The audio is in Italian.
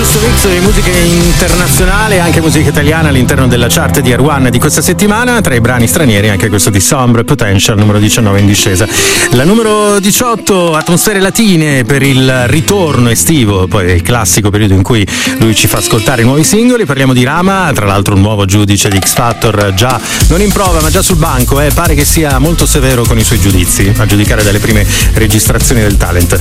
giusto mix di musica internazionale e anche musica italiana all'interno della chart di R1 di questa settimana. Tra i brani stranieri anche questo di Sombre Potential, numero 19 in discesa. La numero 18, Atmosfere Latine, per il ritorno estivo, poi è il classico periodo in cui lui ci fa ascoltare i nuovi singoli. Parliamo di Rama, tra l'altro un nuovo giudice di X Factor, già non in prova ma già sul banco, pare che sia molto severo con i suoi giudizi, a giudicare dalle prime registrazioni del talent.